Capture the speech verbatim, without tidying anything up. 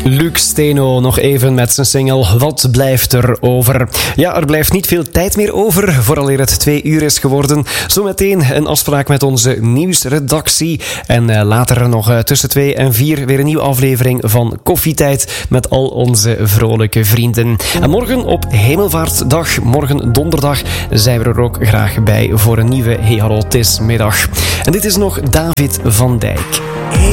Luc Steno nog even met zijn single Wat blijft er over? Ja, er blijft niet veel tijd meer over, vooraleer het twee uur is geworden. Zometeen een afspraak met onze nieuwsredactie. En uh, later nog uh, tussen twee en vier weer een nieuwe aflevering van Koffietijd met al onze vrolijke vrienden. En morgen op Hemelvaartdag, morgen donderdag, zijn we er ook graag bij voor een nieuwe Hey Hallo, het is middag. En dit is nog David van Dijk.